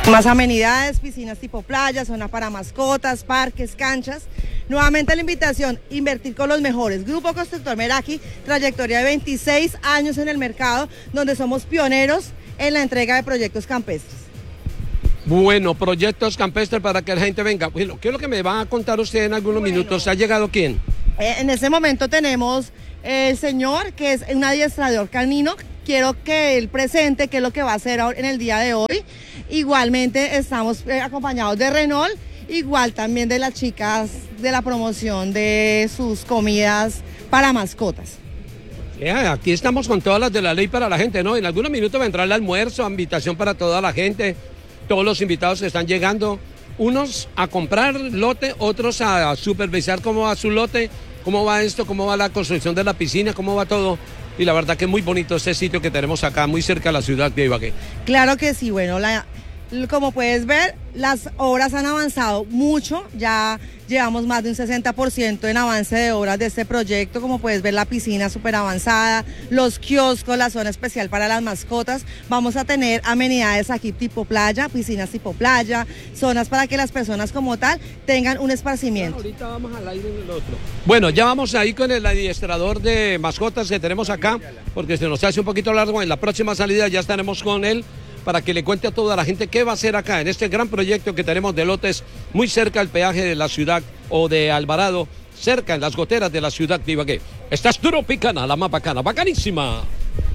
Más amenidades, piscinas tipo playa, zona para mascotas, parques, canchas. Nuevamente la invitación, invertir con los mejores. Grupo Constructor Meraki, trayectoria de 26 años en el mercado, donde somos pioneros en la entrega de proyectos campestres. Bueno, proyectos campestres para que la gente venga. Bueno, ¿qué es lo que me van a contar usted en algunos minutos? ¿Ha llegado quién? En este momento tenemos el señor, que es un adiestrador canino. Quiero que él presente qué es lo que va a hacer en el día de hoy. Igualmente estamos acompañados de Renault, igual también de las chicas de la promoción de sus comidas para mascotas. Aquí estamos con todas las de la ley para la gente, ¿no? En algunos minutos vendrá el almuerzo, invitación para toda la gente, todos los invitados que están llegando, unos a comprar lote, otros a supervisar cómo va su lote, cómo va esto, cómo va la construcción de la piscina, cómo va todo. Y la verdad que es muy bonito este sitio que tenemos acá, muy cerca de la ciudad de Ibagué. Claro que sí, bueno, como puedes ver, las obras han avanzado mucho, ya llevamos más de un 60% en avance de obras de este proyecto. Como puedes ver, la piscina súper avanzada, los kioscos, la zona especial para las mascotas. Vamos a tener amenidades aquí tipo playa, piscinas tipo playa, zonas para que las personas como tal tengan un esparcimiento. Bueno, ahorita vamos al aire en el otro. Bueno, ya vamos ahí con el adiestrador de mascotas que tenemos acá, porque se nos hace un poquito largo. En la próxima salida ya estaremos con él, para que le cuente a toda la gente qué va a hacer acá en este gran proyecto que tenemos de lotes muy cerca del peaje de la ciudad o de Alvarado, cerca en las goteras de la ciudad de Ibagué. Esta es Tropicana, la más bacana, bacanísima.